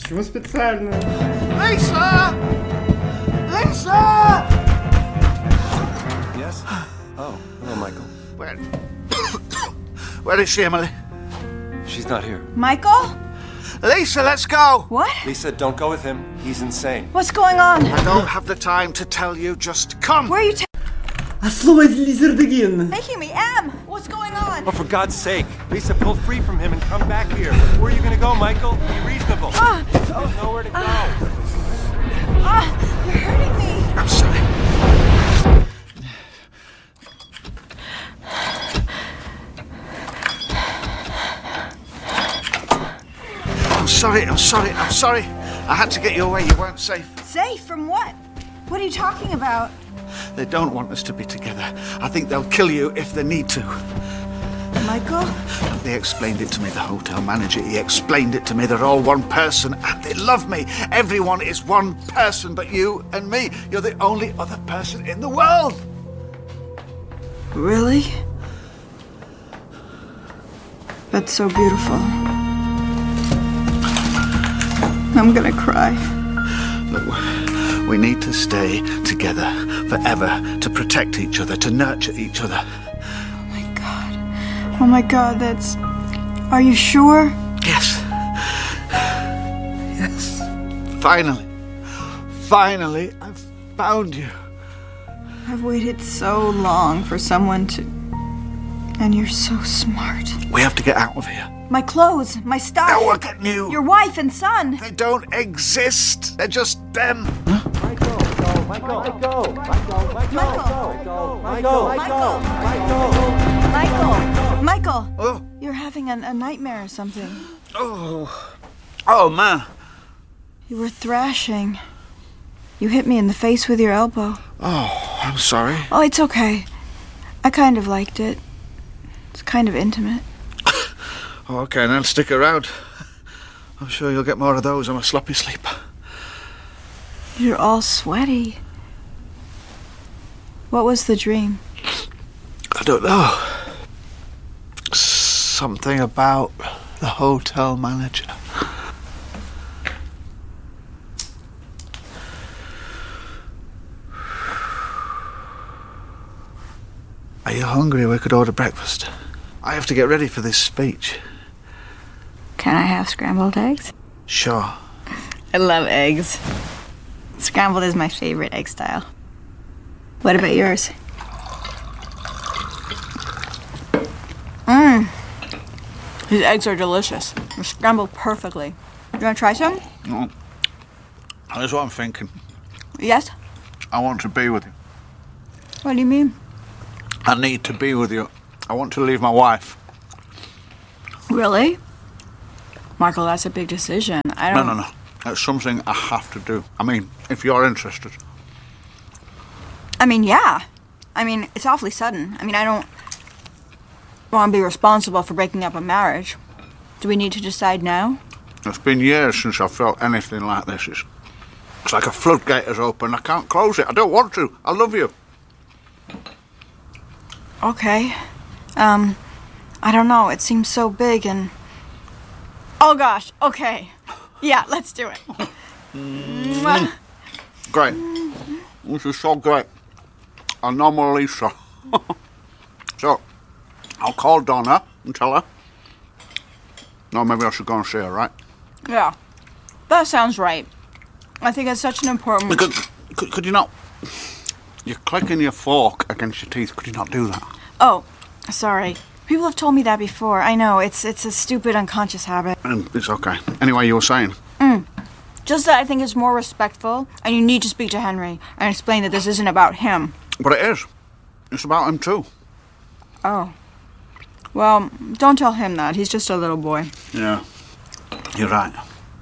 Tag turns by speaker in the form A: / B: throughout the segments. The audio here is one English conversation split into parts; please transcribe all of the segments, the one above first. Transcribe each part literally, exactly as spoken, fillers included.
A: Почему специально?
B: Lisa! Lisa!
C: Yes? Oh, hello, Michael.
B: Where... Where is she, Emily?
C: She's not here.
D: Michael?
B: Lisa, let's go!
D: What?
C: Lisa, don't go with him. He's insane.
D: What's going on?
B: I don't have the time to tell you. Just come!
D: Where are you ta-
A: А слово Лизардегин.
D: taking me? Em! What's going on?
C: Oh, for God's sake. Lisa, pull free from him and come back here. Where are you gonna go, Michael? Be reasonable.
D: Ah!
C: There's nowhere to go.
D: Ah! You're hurting me!
B: I'm sorry. I'm sorry, I'm sorry, I'm sorry. I had to get you away. You weren't safe.
D: Safe from what? What are you talking about?
B: They don't want us to be together. I think they'll kill you if they need to.
D: Michael?
B: They explained it to me, the hotel manager. He explained it to me. They're all one person and they love me. Everyone is one person but you and me. You're the only other person in the world.
D: Really? That's so beautiful. I'm gonna cry.
B: Look, we need to stay together forever, to protect each other, to nurture each other.
D: Oh my god. Oh my god, that's... Are you sure?
B: Yes. Yes. Finally. Finally, I've found you.
D: I've waited so long for someone to... And you're so smart.
B: We have to get out of here.
D: My clothes, my stuff.
B: Now look at you.
D: Your wife and son.
B: They don't exist. They're just them.
C: Michael, Michael, Michael, Michael, Michael,
D: Michael.
C: Michael,
D: Michael.
C: Michael.
D: Michael. Michael.
B: Oh.
D: You're having a, a nightmare or something.
B: Oh. Oh, man.
D: You were thrashing. You hit me in the face with your elbow.
B: Oh, I'm sorry.
D: Oh, it's okay. I kind of liked it. It's kind of intimate.
B: Oh, okay, then stick around. I'm sure you'll get more of those. I'm a sloppy sleeper.
D: You're all sweaty. What was the dream?
B: I don't know. Something about the hotel manager. Are you hungry? We could order breakfast. I have to get ready for this speech.
D: Can I have scrambled eggs?
B: Sure.
D: I love eggs. Scrambled is my favorite egg style. What about yours? Mmm. These eggs are delicious. They're scrambled perfectly. You want to try some?
B: No. That's what I'm thinking.
D: Yes?
B: I want to be with you.
D: What do you mean?
B: I need to be with you. I want to leave my wife.
D: Really? Michael, that's a big decision. I don't...
B: No, no, no. It's something I have to do. I mean, if you're interested.
D: I mean, yeah. I mean, it's awfully sudden. I mean, I don't want to be responsible for breaking up a marriage. Do we need to decide now?
B: It's been years since I've felt anything like this. It's, it's like a floodgate has opened. I can't close it. I don't want to. I love you.
D: Okay. Um, I don't know. It seems so big and... Oh, gosh. Okay. Yeah, let's do it. Mwah.
B: Great. This is so great. I know my Lisa. So, I'll call Donna and tell her. No, maybe I should go and see her, right?
D: Yeah. That sounds right. I think it's such an important...
B: Could, could, could you not... You're clicking your fork against your teeth. Could you not do that?
D: Oh, sorry. People have told me that before. I know. It's it's a stupid unconscious habit.
B: And it's okay. Anyway, you were saying?
D: Mm. Just that I think it's more respectful, and you need to speak to Henry and explain that this isn't about him.
B: But it is. It's about him too.
D: Oh. Well, don't tell him that. He's just a little boy.
B: Yeah. You're right.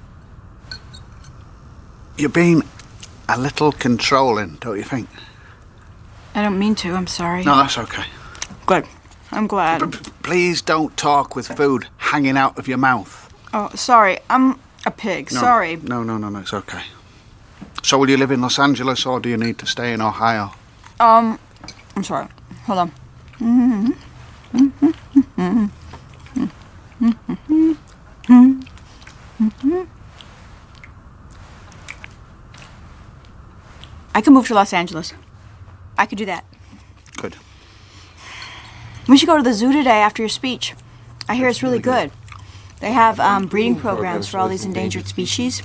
B: You're being a little controlling, don't you think?
D: I don't mean to. I'm sorry.
B: No, that's okay.
D: Good. I'm glad.
B: P- p- please don't talk with food hanging out of your mouth.
D: Oh, sorry. I'm a pig.
B: No,
D: Sorry.
B: No, no, no, no, it's okay. So will you live in Los Angeles or do you need to stay in Ohio?
D: Um, I'm sorry. Hold on. Mm-hmm. Mm-hmm. Mm-hmm. Mm-hmm. Mm-hmm. I could move to Los Angeles. I could do that.
B: Good.
D: We should go to the zoo today after your speech. I hear it's really good. They have um, breeding programs for all these endangered species.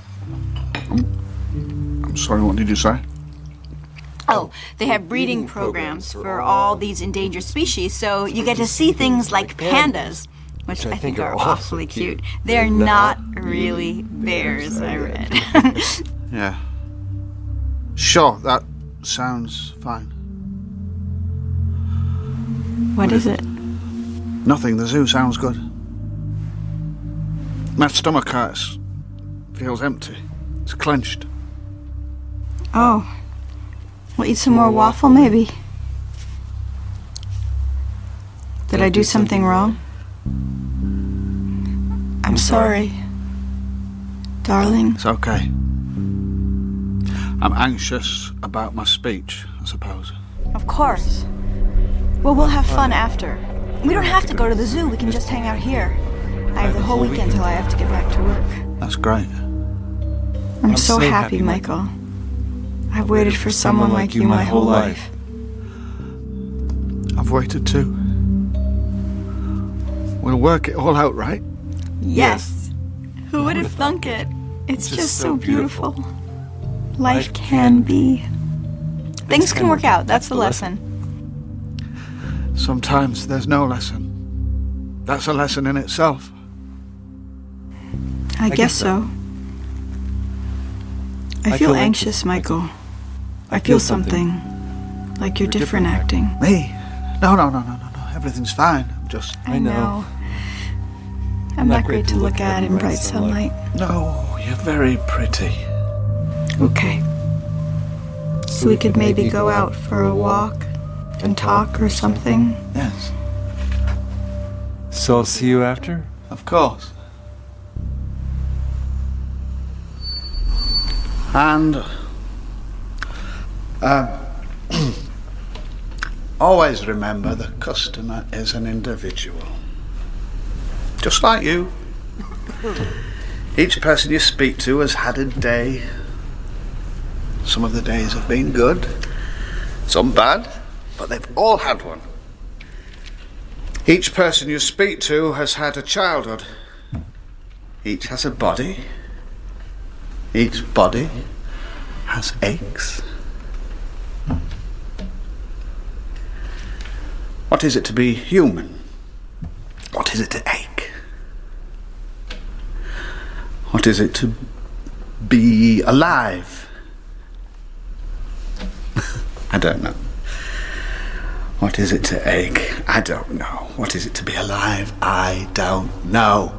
B: I'm sorry, what did you say?
D: Oh, they have breeding programs for all these endangered species, so you get to see things like pandas, which I think are awfully cute. They're not really bears, I read.
B: Yeah. Sure, that sounds fine.
D: What is it?
B: Nothing, the zoo sounds good. My stomach hurts. Feels empty. It's clenched.
D: Oh. We'll eat some more waffle, maybe. Did I do something wrong? I'm sorry. Darling.
B: It's okay. I'm anxious about my speech, I suppose.
D: Of course. Well, we'll have fun after. We don't have to go to the zoo. We can just hang out here. I have the whole weekend till I have to get back to work.
B: That's great.
D: I'm so happy, Michael. I've waited for someone like you my whole life.
B: I've waited too. We'll work it all out, right?
D: Yes. Who would have thunk it? It's just so beautiful. Life can be. Things can work out. That's the lesson.
B: Sometimes there's no lesson. That's a lesson in itself.
D: I guess so. I feel anxious, Michael. I feel something. Like you're different acting.
B: Me? No, no, no, no, no, no. Everything's fine. I'm just...
D: I know. I'm not great to look at in bright sunlight.
B: No, you're very pretty.
D: Okay. So we could maybe go out for a walk and talk or something?
B: Yes,
C: So I'll see you after?
B: of course. And... Um, always remember the customer is an individual. Just like you. Each person you speak to has had a day. Some of the days have been good, some bad, but they've all had one. Each person you speak to has had a childhood. Each has a body. Each body has aches. What is it to be human? What is it to ache? What is it to be alive? I don't know. What is it to ache? I don't know. What is it to be alive? I don't know.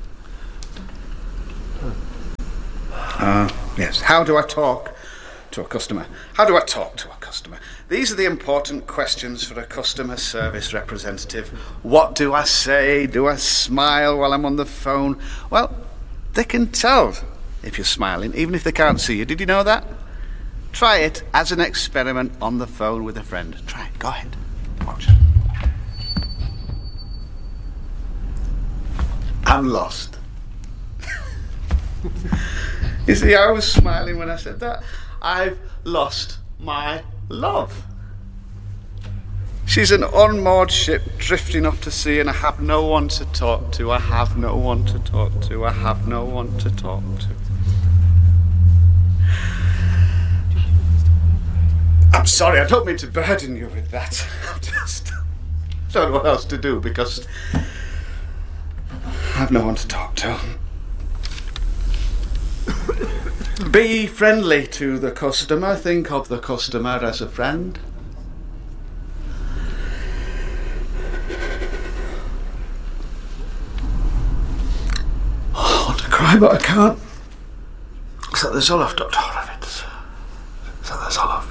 B: Uh, yes, how do I talk to a customer? How do I talk to a customer? These are the important questions for a customer service representative. What do I say? Do I smile while I'm on the phone? Well, they can tell if you're smiling, even if they can't see you. Did you know that? Try it as an experiment on the phone with a friend. Try it. Go ahead. Watch. I'm lost. You see, I was smiling when I said that. I've lost my love. She's an unmoored ship drifting off to sea, and I have no one to talk to. I have no one to talk to. I have no one to talk to. I'm sorry, I don't mean to burden you with that. I just don't know what else to do because I have no one to talk to. Be friendly to the customer. Think of the customer as a friend. I want to cry, but I can't. Is that the Zoloft, Doctor Horowitz? Is that the Zoloft?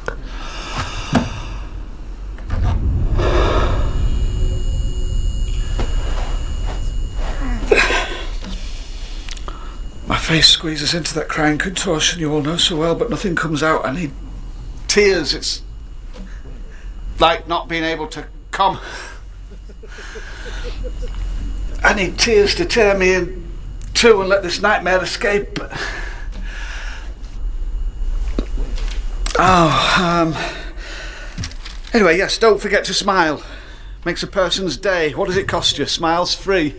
B: My face squeezes into that crying contortion you all know so well, but nothing comes out. I need tears. It's like not being able to come. I need tears to tear me in two and let this nightmare escape. But Oh, um... Anyway, yes, don't forget to smile. Makes a person's day. What does it cost you? Smiles free.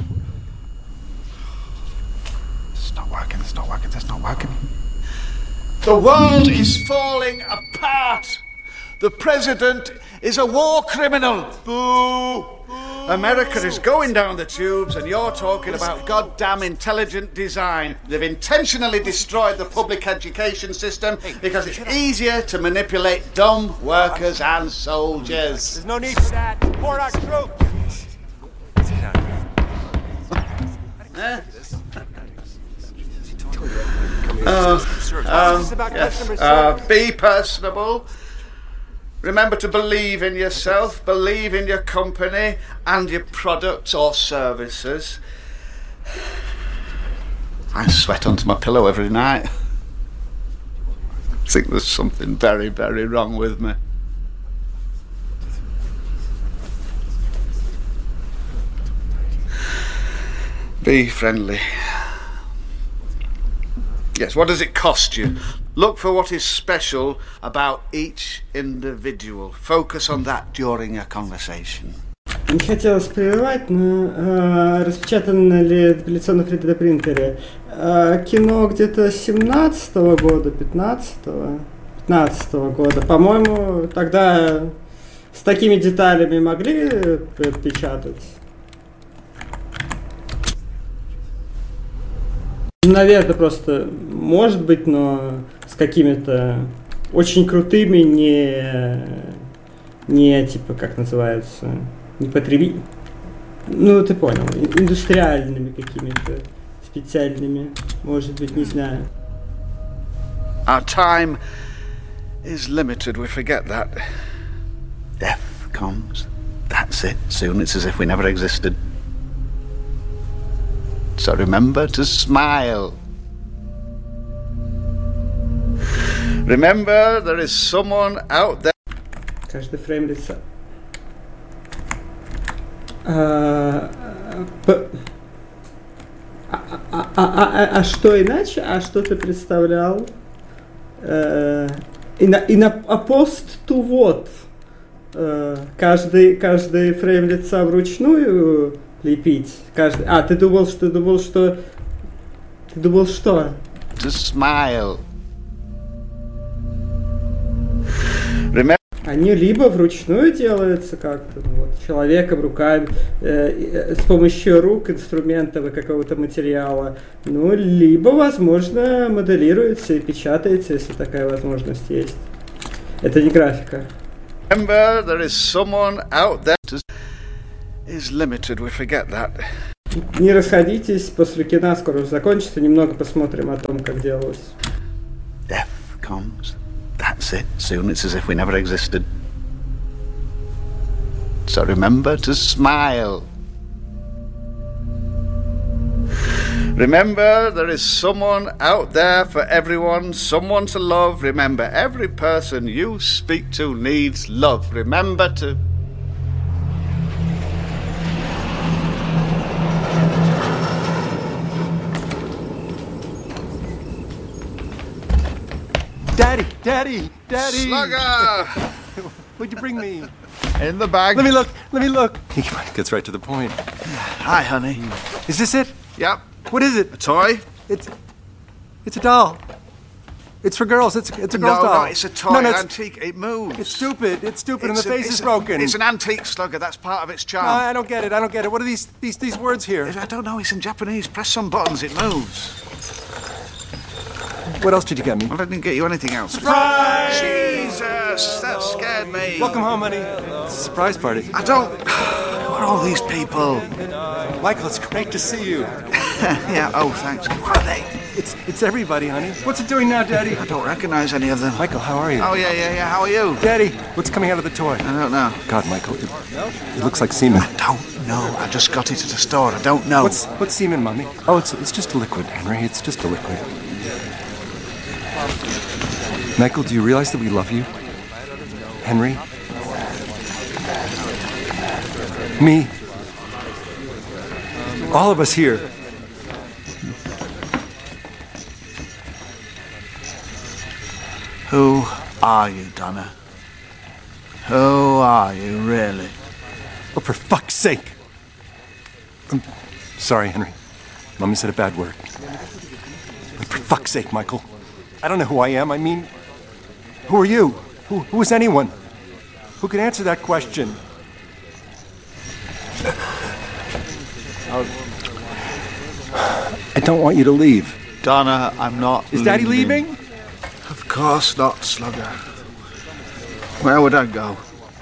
B: It's not working, it's not working, it's not working. The world is falling apart. The president is a war criminal. Boo! America is going down the tubes and you're talking about goddamn intelligent design. They've intentionally destroyed the public education system because it's easier to manipulate dumb workers and soldiers.
C: There's no need for that. Support our troops.
B: Uh, um, yes. uh, be personable. Remember to believe in yourself, believe in your company and your products or services. I sweat onto my pillow every night. I think there's something very, very wrong with me. Be friendly. Yes, what does it cost you? Look for what is special about each individual. Focus on that during your conversation.
A: Не хотелось прерывать, но э, распечатано ли в апелляционном три дэ принтере? Э, кино где-то семнадцатого года, пятнадцатого, пятнадцатого года. По-моему, тогда с такими деталями могли печатать. Наверное, просто может быть, но с какими-то очень крутыми, не, не типа, как называется, не потреби... Ну, ты понял, индустриальными какими-то, специальными, может быть, не знаю.
B: Our time is limited, we forget that. Death comes, that's it, soon it's as if we never existed. So remember to smile. Remember, there is someone out there.
A: Каждый фрейм лица. А, п... а, а, а, а, а что иначе? А что ты представлял? А, и на, и на а пост ту вот. А, каждый, каждый фрейм лица вручную лепить. Каждый. А, ты думал, что думал, что. Ты думал, что?
B: To smile. Remember.
A: Они либо вручную делаются как-то, вот, человеком, руками, э, с помощью рук, инструментов и какого-то материала, ну, либо, возможно, моделируется и печатается, если такая возможность есть. Это не графика.
B: Remember, there is someone out there is limited, we forget that.
A: Не расходитесь, после кино скоро закончится, немного посмотрим о том, как делалось.
B: Death comes. That's it. Soon it's as if we never existed. So remember to smile. Remember, there is someone out there for everyone, someone to love. Remember, every person you speak to needs love. Remember to...
C: Daddy, Daddy, Daddy!
B: Slugger!
C: What'd you bring me?
B: In the bag.
C: Let me look, let me look. He gets right to the point.
B: Hi, honey.
C: Is this it?
B: Yep.
C: What is it?
B: A toy?
C: It's, it's a doll. It's for girls. It's it's a girl's
B: no,
C: doll.
B: No, it's a toy,
C: no,
B: an
C: no, it's,
B: antique. It moves.
C: It's stupid. It's stupid,
B: It's
C: and the
B: a-
C: face
B: it's
C: is
B: a-
C: broken.
B: It's an antique slugger. That's part of its charm.
C: No, I don't get it. I don't get it. What are these these these words here?
B: I don't know. It's in Japanese. Press some buttons. It moves.
C: What else did you get me?
B: Well, I didn't get you anything else. Surprise! Jesus, that scared me.
C: Welcome home, honey. It's a surprise party.
B: I don't. Who are all these people?
C: Michael, it's great to see you.
B: Yeah. Oh, thanks. What are they?
C: It's it's everybody, honey. What's it doing now, Daddy?
B: I don't recognise any of them.
C: Michael, how are you?
B: Oh yeah, yeah, yeah. How are you?
C: Daddy, what's coming out of the toy?
B: I don't know.
C: God, Michael, it, it looks like semen.
B: I don't know. I just got it at a store. I don't know.
C: What's what's semen, Mommy? Oh, it's it's just a liquid, Henry. It's just a liquid. Michael, do you realize that we love you? Henry? Me? All of us here.
B: Who are you, Donna? Who are you, really?
C: Oh, for fuck's sake! I'm sorry, Henry. Mommy said a bad word. But for fuck's sake, Michael. I don't know who I am. I mean, who are you? Who, who is anyone? Who can answer that question? I don't want you to leave.
B: Donna, I'm not
C: Is Daddy leaving?
B: Of course not, Slugger. Where would I go?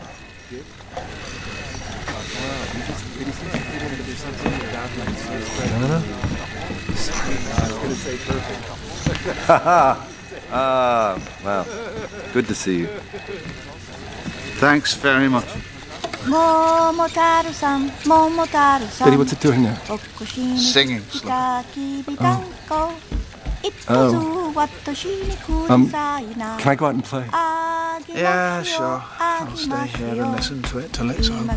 C: Ah, wow. Good to see you.
B: Thanks very much.
C: Daddy, what's it doing now?
B: Singing, Slugger.
C: Oh. Um, can I go out and play?
B: Yeah, sure. I'll stay here and listen to it till it's over.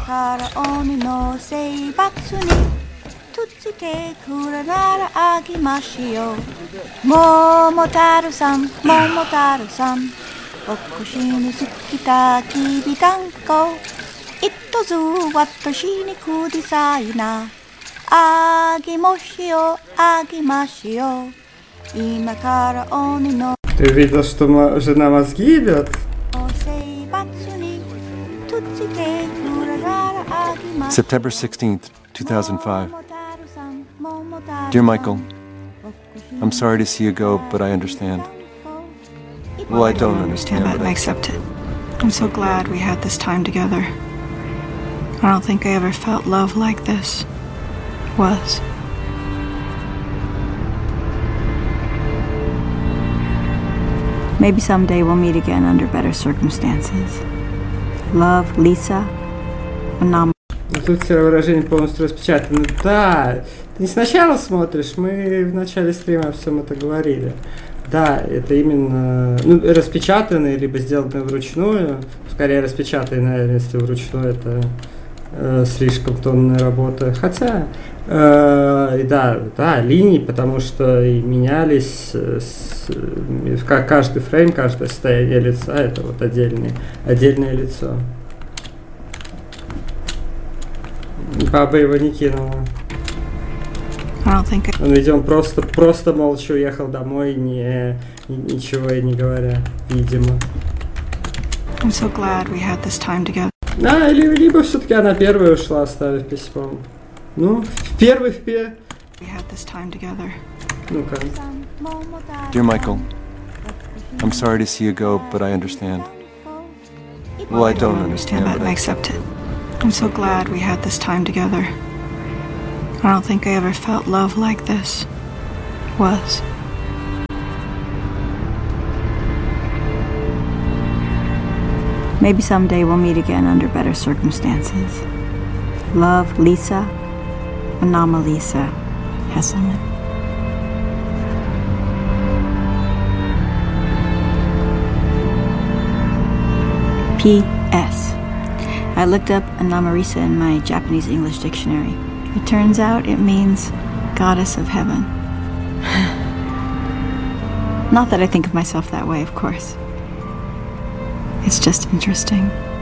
E: とつけくらならあげましょう桃太郎さん桃太郎さんお腰につきたきびだんこ一つ私にくださいなあげましょうあげましょう今から鬼の
A: Ты видел, что ма- жена мозги ебет?
E: 生罰にとつけくらならあげましょう
C: September sixteenth, two thousand five. Dear Michael, I'm sorry to see you go, but I understand. Well, I don't understand,
D: but
C: but
D: I
C: I...
D: accept it. I'm so glad we had this time together. I don't think I ever felt love like this. Was. Maybe someday we'll meet again under better circumstances. Love, Lisa, Anam.
A: Тут все выражения полностью распечатаны. Да, ты не сначала смотришь, мы в начале стрима о всем это говорили. Да, это именно ну, распечатанные, либо сделанные вручную. Скорее распечатанные, наверное, если вручную это э, слишком тонная работа. Хотя, э, да, да, линии, потому что и менялись с, как каждый фрейм, каждое состояние лица, это вот отдельное, отдельное лицо. Баба его не кинула. Он, видимо, просто, просто молча уехал домой, не, ничего и не говоря, видимо.
D: I'm so glad we had this time together.
A: Да, либо, либо все-таки она первая ушла, оставив письмо. Ну, первый в пе...
D: We had this time together.
A: Ну-ка.
C: Dear Michael, I'm sorry to see you go, but I understand. Well, I don't understand,
D: but I accept it. I'm so glad we had this time together. I don't think I ever felt love like this. Was. Maybe someday we'll meet again under better circumstances. Love, Lisa, Anomalisa Hesselman. P S I looked up Anamarisa in my Japanese English dictionary. It turns out it means goddess of heaven. Not that I think of myself that way, of course. It's just interesting.